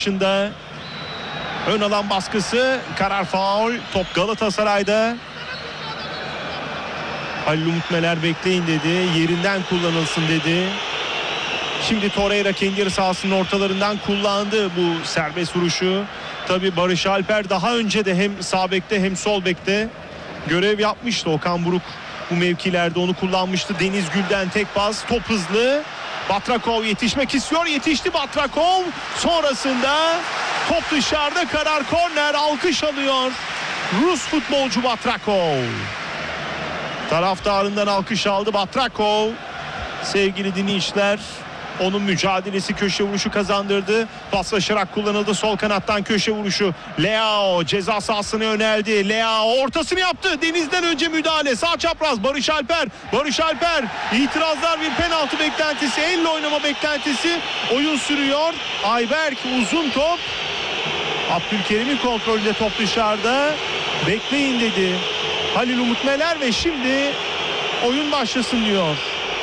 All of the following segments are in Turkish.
Dışında ön alan baskısı, karar faul, top Galatasaray'da. Halil Umut Meler bekleyin dedi, yerinden kullanılsın dedi. Şimdi Torreira kendi yarı sahasının ortalarından kullandı bu serbest vuruşu. Tabi Barış Alper daha önce de hem sağ bekte hem sol bekte görev yapmıştı. Okan Buruk bu mevkilerde onu kullanmıştı. Deniz Gül'den tek pas, top hızlı. Batrakov yetişmek istiyor, yetişti Batrakov. Sonrasında top dışarıda, karar korner, alkış alıyor Rus futbolcu Batrakov. Taraftarından alkış aldı Batrakov. Sevgili dinleyiciler, onun mücadelesi köşe vuruşu kazandırdı. Paslaşarak kullanıldı sol kanattan köşe vuruşu. Leao ceza sahasına yöneldi. Leao ortasını yaptı. Deniz'den önce müdahale. Sağ çapraz Barış Alper. Barış Alper itirazlar, bir penaltı beklentisi, elle oynama beklentisi. Oyun sürüyor. Ayberk uzun top. Abdülkerim'in kontrolünde top dışarıda. Bekleyin dedi Halil Umut Meler ve şimdi oyun başlasın diyor.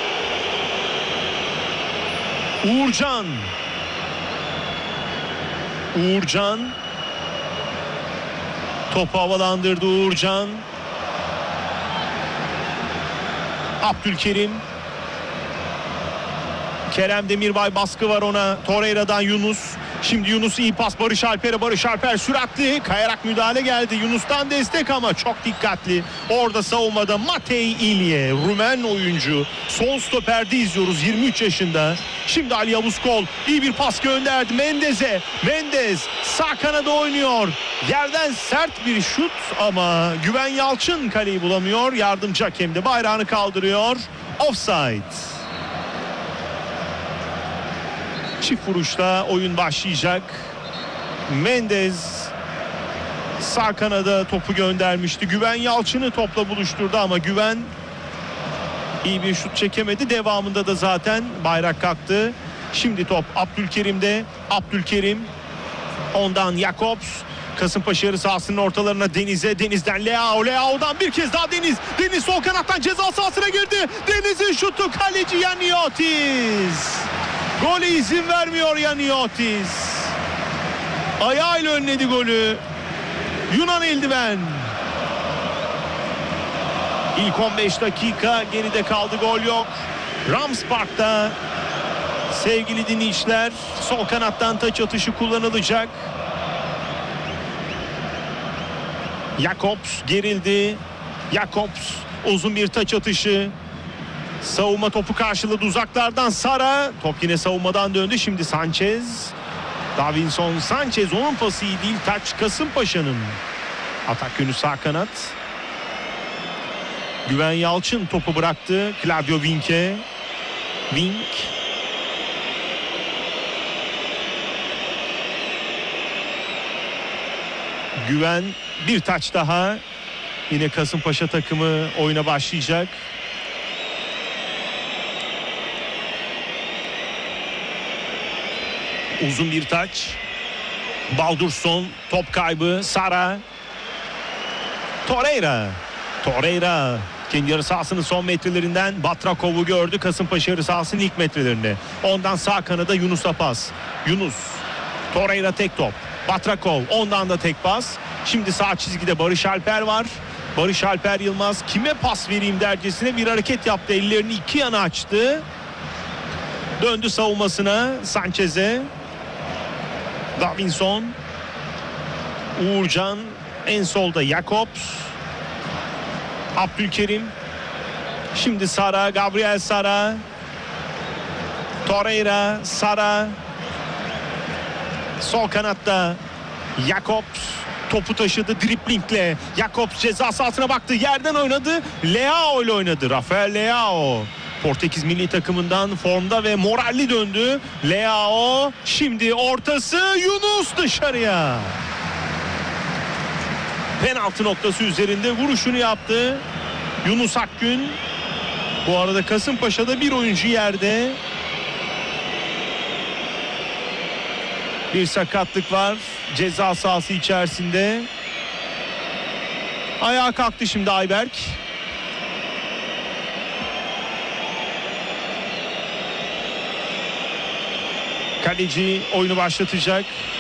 Uğurcan topu havalandırdı. Uğurcan, Abdülkerim, Kerem Demirbay, baskı var ona. Torreira'dan Yunus. Şimdi Yunus iyi pas Barış Alper'e. Barış Alper süratli kayarak müdahale geldi. Yunus'tan destek ama çok dikkatli. Orada savunmada Matej İlye, Rumen oyuncu. Sol stoperde izliyoruz, 23 yaşında. Şimdi Ali Yavuz Kol iyi bir pas gönderdi Mendez'e. Mendez sağ kanada oynuyor. Yerden sert bir şut ama Güven Yalçın kaleyi bulamıyor. Yardımcı hakem de bayrağını kaldırıyor. Offside. Çift vuruşta oyun başlayacak. Mendez sağ kanada topu göndermişti. Güven Yalçın'ı topla buluşturdu ama Güven iyi bir şut çekemedi. Devamında da zaten bayrak kalktı. Şimdi top Abdülkerim'de. Abdülkerim, ondan Jakobs. Kasımpaşa yarı sahasının ortalarına Deniz'e. Deniz'den Leao. Leao'dan bir kez daha Deniz. Deniz sol kanattan ceza sahasına girdi. Deniz'in şutu, kaleci Yaniotis. Gole izin vermiyor Yaniotis. Ayağıyla önledi golü. Yunan eldiven. İlk 15 dakika geride kaldı, gol yok. Rams Park'ta sevgili dinleyiciler, sol kanattan taç atışı kullanılacak. Jakobs gerildi. Jakobs uzun bir taç atışı. Savunma topu karşıladı uzaklardan. Sara top yine savunmadan döndü. Şimdi Sanchez. Davinson Sanchez, onun pası iyi değil. Taç Kasımpaşa'nın. Atak yönü sağ kanat. Güven Yalçın topu bıraktı Claudio Wink'e. Wink. Güven bir taç daha. Yine Kasımpaşa takımı oyuna başlayacak. Uzun bir taç. Baldursson top kaybı. Sara. Torreira kendi yarı sahasının son metrelerinden Batrakov'u gördü. Kasımpaşa yarı sahasının ilk metrelerinde. Ondan sağ kanada Yunus'a pas. Yunus. Torreira tek top. Batrakov, ondan da tek pas. Şimdi sağ çizgide Barış Alper var. Barış Alper Yılmaz kime pas vereyim dercesine bir hareket yaptı. Ellerini iki yana açtı. Döndü savunmasına Sanchez'e. Davinson. Uğurcan. En solda Jakobs. Abdülkerim. Şimdi Sara. Gabriel Sara. Torreira. Sara. Sol kanatta Jakobs. Topu taşıdı driblingle. Jakobs ceza sahasına baktı. Yerden oynadı. Leao ile oynadı. Rafael Leao. Portekiz milli takımından formda ve moralli döndü. Leao şimdi ortası, Yunus dışarıya. Penaltı noktası üzerinde vuruşunu yaptı Yunus Akgün. Bu arada Kasımpaşa'da bir oyuncu yerde. Bir sakatlık var ceza sahası içerisinde. Ayağa kalktı şimdi Ayberk. Kaleci oyunu başlatacak.